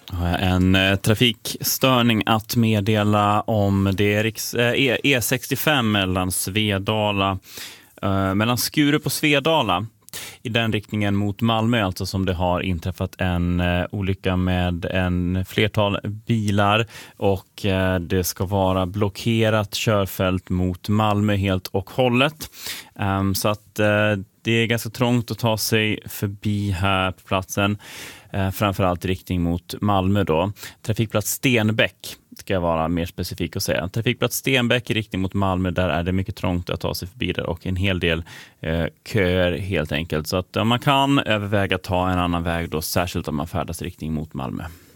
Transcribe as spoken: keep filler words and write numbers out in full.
Har jag en eh, trafikstörning att meddela om. Det är riks, eh, E sextiofem mellan Svedala, eh, mellan Skurup och Svedala. I den riktningen mot Malmö, alltså, som det har inträffat en eh, olycka med en flertal bilar och eh, det ska vara blockerat körfält mot Malmö helt och hållet. Um, så att eh, det är ganska trångt att ta sig förbi här på platsen. Eh, framförallt i riktning mot Malmö då. Trafikplats Stenbäck ska jag vara mer specifik och säga. Trafikplats Stenbäck i riktning mot Malmö, där är det mycket trångt att ta sig förbi där och en hel del eh, köer helt enkelt. Så att om man kan överväga ta en annan väg då, särskilt om man färdas i riktning mot Malmö.